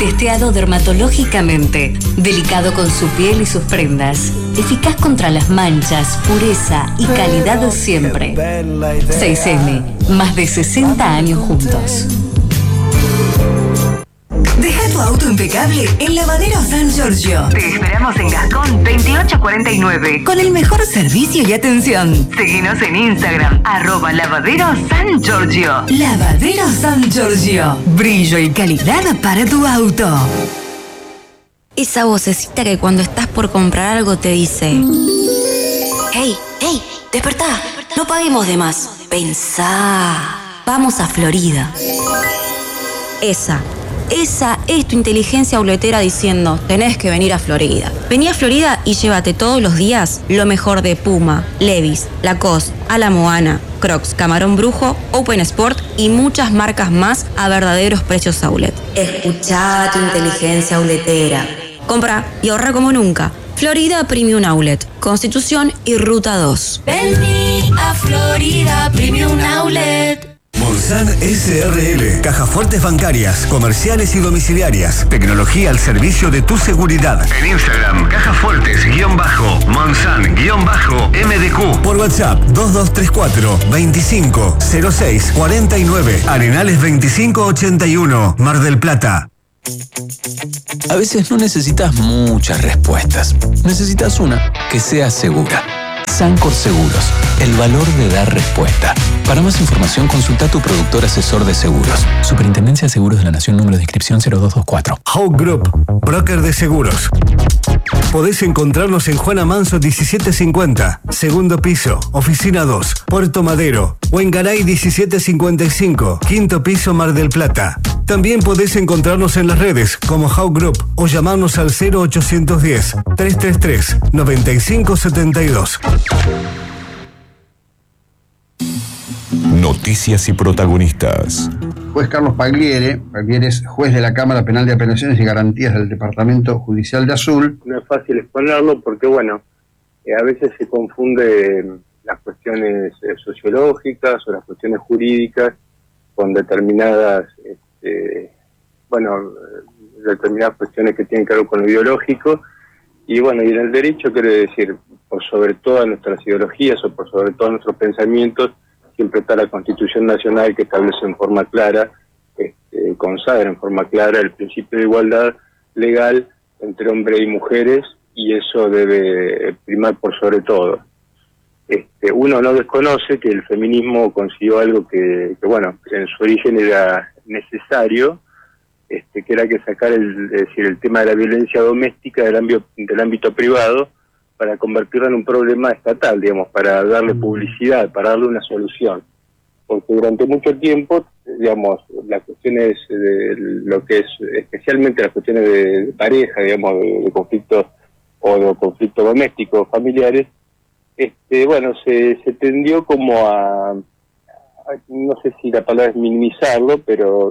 Testeado dermatológicamente. Delicado con su piel y sus prendas. Eficaz contra las manchas, pureza y calidad de siempre. 6M. Más de 60 años juntos. Deja tu auto impecable en Lavadero San Giorgio. Te esperamos en Gascón 2849 con el mejor servicio y atención. Seguinos en Instagram, @Lavadero San Giorgio. Lavadero San Giorgio. Brillo y calidad para tu auto. Esa vocecita que cuando estás por comprar algo te dice: hey, despertá, no paguemos de más. Pensá, vamos a Florida. Esa es tu inteligencia auletera diciendo: tenés que venir a Florida. Vení a Florida y llévate todos los días lo mejor de Puma, Levi's, Lacoste, A la Moana, Crocs, Camarón Brujo, Open Sport y muchas marcas más a verdaderos precios outlet. Escuchá tu inteligencia auletera. Compra y ahorra como nunca. Florida Premium Outlet, Constitución y Ruta 2. Vení a Florida Premium Outlet. Monsan SRL, cajas fuertes bancarias, comerciales y domiciliarias. Tecnología al servicio de tu seguridad. En Instagram, cajafuertes_Monsan_MDQ. Por WhatsApp, 2234 25 06 49. Arenales 2581, Mar del Plata. A veces no necesitas muchas respuestas. Necesitas una que sea segura. Sancor Seguros, el valor de dar respuesta. Para más información, consulta a tu productor asesor de seguros. Superintendencia de Seguros de la Nación, número de inscripción 0224. Hawk Group, broker de seguros. Podés encontrarnos en Juana Manso 1750, segundo piso, oficina 2, Puerto Madero, o en Garay 1755, quinto piso, Mar del Plata. También podés encontrarnos en las redes como Hawk Group o llamarnos al 0810-333-9572. Noticias y protagonistas. Juez Carlos Pagliere es juez de la Cámara Penal de Apelaciones y Garantías del Departamento Judicial de Azul. No es fácil exponerlo porque, a veces se confunde las cuestiones sociológicas o las cuestiones jurídicas con determinadas cuestiones que tienen que ver con lo ideológico, y en el derecho quiere decir, por sobre todas nuestras ideologías o por sobre todos nuestros pensamientos, siempre está la Constitución Nacional, que establece en forma clara, consagra en forma clara el principio de igualdad legal entre hombres y mujeres, y eso debe primar por sobre todo. Uno no desconoce que el feminismo consiguió algo que en su origen era necesario, que era que sacar el tema de la violencia doméstica del ámbito privado para convertirlo en un problema estatal, para darle publicidad, para darle una solución. Porque durante mucho tiempo, las cuestiones de lo que es, especialmente las cuestiones de pareja, de conflictos o de conflictos domésticos, familiares, se tendió como a, no sé si la palabra es minimizarlo, pero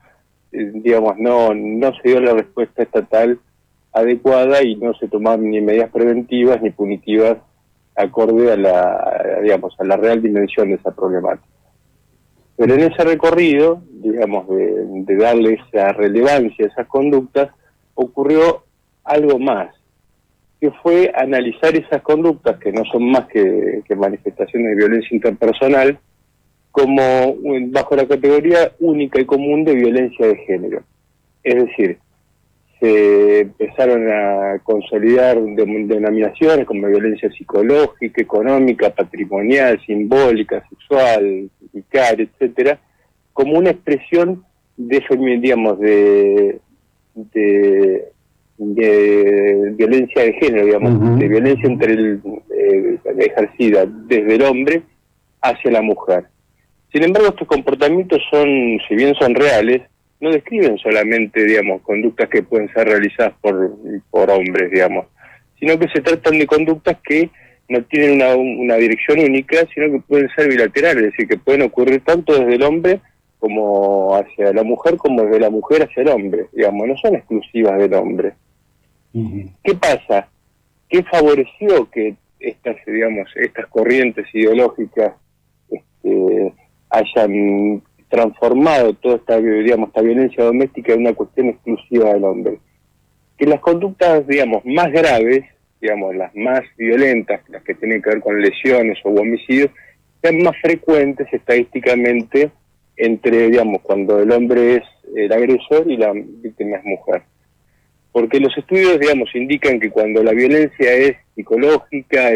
no se dio la respuesta estatal adecuada y no se tomaban ni medidas preventivas ni punitivas acorde a la real dimensión de esa problemática. Pero en ese recorrido, de darle esa relevancia a esas conductas, ocurrió algo más, que fue analizar esas conductas, que no son más que manifestaciones de violencia interpersonal, como bajo la categoría única y común de violencia de género. Es decir, se empezaron a consolidar denominaciones como violencia psicológica, económica, patrimonial, simbólica, sexual, vicaria, etcétera, como una expresión de violencia de género, de violencia ejercida desde el hombre hacia la mujer. Sin embargo, estos comportamientos si bien son reales, no describen solamente, conductas que pueden ser realizadas por hombres, sino que se tratan de conductas que no tienen una dirección única, sino que pueden ser bilaterales, es decir, que pueden ocurrir tanto desde el hombre como hacia la mujer, como desde la mujer hacia el hombre, no son exclusivas del hombre. Uh-huh. ¿Qué pasa? ¿Qué favoreció que estas corrientes ideológicas transformado toda esta violencia doméstica en una cuestión exclusiva del hombre. Que las conductas, más graves, las más violentas, las que tienen que ver con lesiones o homicidios, sean más frecuentes estadísticamente entre, cuando el hombre es el agresor y la víctima es mujer. Porque los estudios, indican que cuando la violencia es psicológica,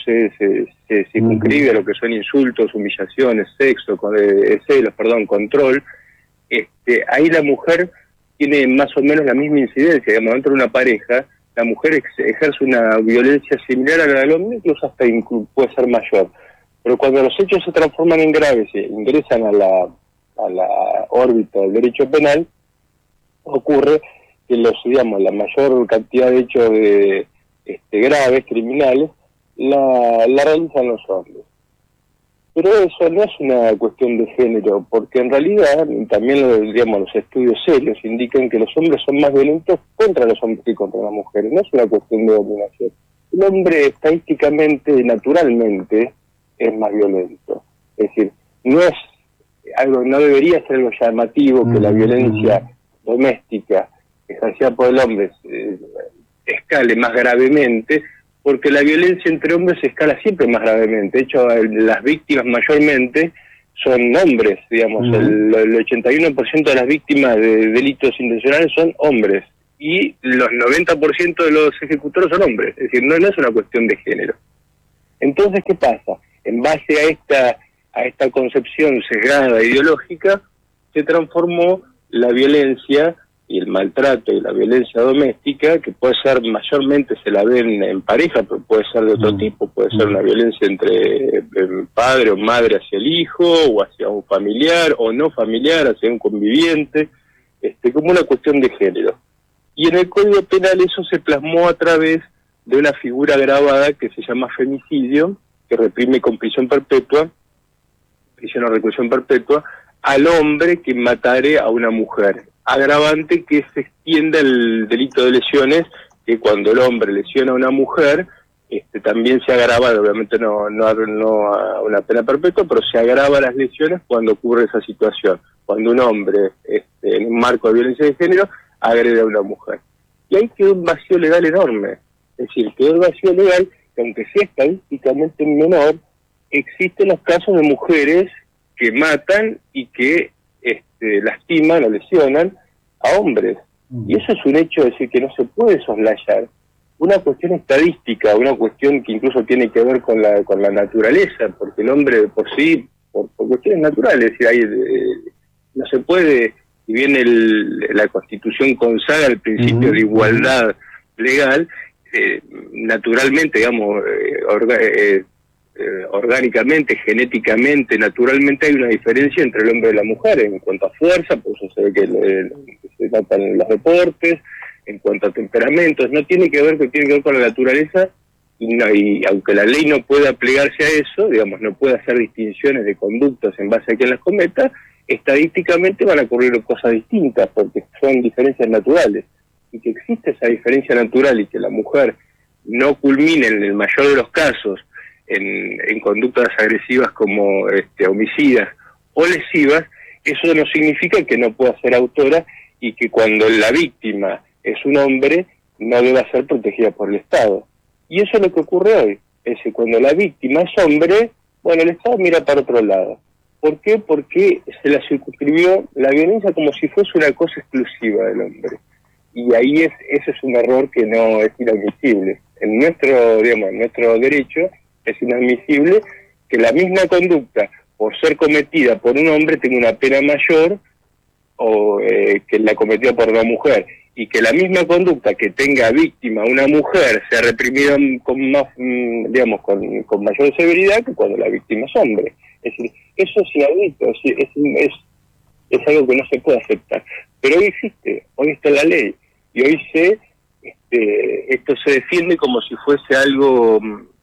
se circunscribe a lo que son insultos, humillaciones, celos, control, ahí la mujer tiene más o menos la misma incidencia, dentro de una pareja, la mujer ejerce una violencia similar a la del hombre, incluso hasta puede ser mayor. Pero cuando los hechos se transforman en graves e ingresan a la órbita del derecho penal, ocurre que la mayor cantidad de hechos graves, criminales, la realizan los hombres. Pero eso no es una cuestión de género, porque en realidad también los estudios serios indican que los hombres son más violentos contra los hombres que contra las mujeres. No es una cuestión de dominación. El hombre estadísticamente, naturalmente, es más violento. Es decir, no debería ser algo llamativo que la violencia doméstica ejercida por el hombre escale más gravemente, porque la violencia entre hombres se escala siempre más gravemente. De hecho, las víctimas mayormente son hombres, el 81% de las víctimas de delitos intencionales son hombres, y los 90% de los ejecutores son hombres. Es decir, no es una cuestión de género. Entonces, ¿qué pasa? En base a esta concepción sesgada ideológica, se transformó la violencia y el maltrato y la violencia doméstica, que puede ser, mayormente se la ven en pareja, pero puede ser de otro tipo, puede ser una violencia entre padre o madre hacia el hijo, o hacia un familiar, o no familiar, hacia un conviviente, como una cuestión de género. Y en el Código Penal eso se plasmó a través de una figura agravada que se llama femicidio, que reprime con prisión o reclusión perpetua, al hombre que matare a una mujer. Agravante que se extienda el delito de lesiones, que cuando el hombre lesiona a una mujer, también se agrava, obviamente no a una pena perpetua, pero se agrava las lesiones cuando ocurre esa situación. Cuando un hombre, en un marco de violencia de género, agrede a una mujer. Y ahí quedó un vacío legal enorme. Es decir, quedó el vacío legal que, aunque sea estadísticamente menor, existen los casos de mujeres que matan y que lastiman o lesionan a hombres. Y eso es un hecho, es decir, que no se puede soslayar. Una cuestión estadística, una cuestión que incluso tiene que ver con la naturaleza, porque el hombre de por sí, por cuestiones naturales, es decir, no se puede, si bien la Constitución consagra el principio de igualdad legal, naturalmente, orgánicamente, genéticamente, naturalmente hay una diferencia entre el hombre y la mujer en cuanto a fuerza, por eso se ve que se notan en los deportes, en cuanto a temperamentos, tiene que ver con la naturaleza, y aunque la ley no pueda plegarse a eso, no puede hacer distinciones de conductas en base a quien las cometa, estadísticamente van a ocurrir cosas distintas, porque son diferencias naturales, y que existe esa diferencia natural y que la mujer no culmine en el mayor de los casos en conductas agresivas como homicidas o lesivas, eso no significa que no pueda ser autora, y que cuando la víctima es un hombre no deba ser protegida por el Estado. Y eso es lo que ocurre hoy. Es decir, cuando la víctima es hombre, el Estado mira para otro lado. ¿Por qué? Porque se la circunscribió la violencia como si fuese una cosa exclusiva del hombre. Y ahí ese es un error que no es inadmisible. En nuestro derecho es inadmisible que la misma conducta, por ser cometida por un hombre, tenga una pena mayor o que la cometida por una mujer, y que la misma conducta que tenga víctima una mujer sea reprimida con más, con mayor severidad que cuando la víctima es hombre. Es decir, eso es inaudito, es algo que no se puede aceptar. Pero hoy existe, hoy está la ley, y hoy esto se defiende como si fuese algo,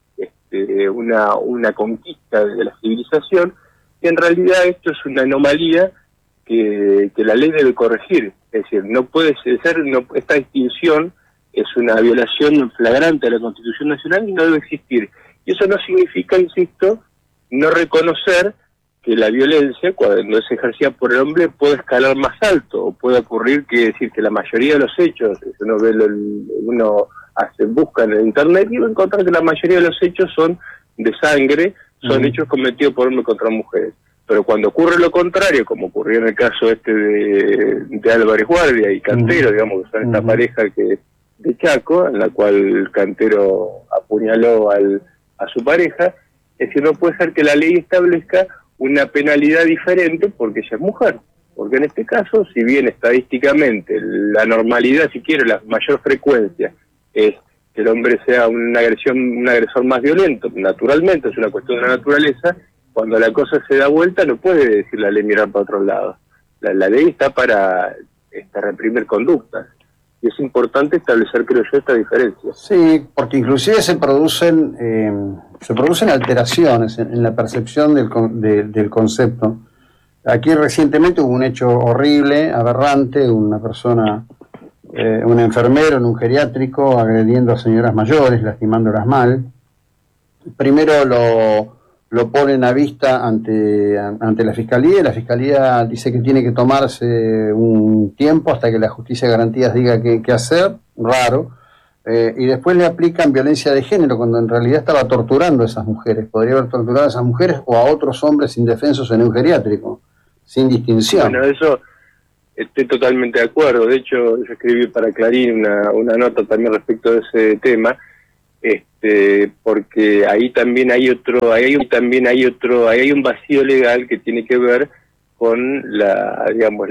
una conquista de la civilización, y en realidad esto es una anomalía que la ley debe corregir. Es decir, no puede ser, esta distinción es una violación flagrante de la Constitución Nacional y no debe existir. Y eso no significa, insisto, no reconocer que la violencia, cuando es ejercida por el hombre, puede escalar más alto, o puede ocurrir que la mayoría de los hechos, uno busca en el internet y va a encontrar que la mayoría de los hechos son de sangre, son hechos cometidos por hombres contra mujeres. Pero cuando ocurre lo contrario, como ocurrió en el caso de Álvarez Guardia y Cantero, digamos que son esta pareja de Chaco, en la cual Cantero apuñaló a su pareja, es que no puede ser que la ley establezca una penalidad diferente porque ella es mujer. Porque en este caso, si bien estadísticamente la normalidad, si quiere, la mayor frecuencia es que el hombre sea un agresor más violento, naturalmente, es una cuestión de la naturaleza, cuando la cosa se da vuelta no puede decir la ley mirar para otro lado. La ley está para reprimir conductas. Y es importante establecer, creo yo, esta diferencia. Sí, porque inclusive se producen alteraciones en la percepción del concepto. Aquí recientemente hubo un hecho horrible, aberrante, una persona, un enfermero en un geriátrico agrediendo a señoras mayores, lastimándolas mal. Primero lo ponen a vista ante la Fiscalía, y la Fiscalía dice que tiene que tomarse un tiempo hasta que la Justicia de Garantías diga qué hacer, raro, y después le aplican violencia de género, cuando en realidad estaba torturando a esas mujeres, podría haber torturado a esas mujeres o a otros hombres indefensos en un geriátrico, sin distinción. Bueno, eso estoy totalmente de acuerdo. De hecho, yo escribí para Clarín una nota también respecto de ese tema, porque ahí también hay un vacío legal que tiene que ver con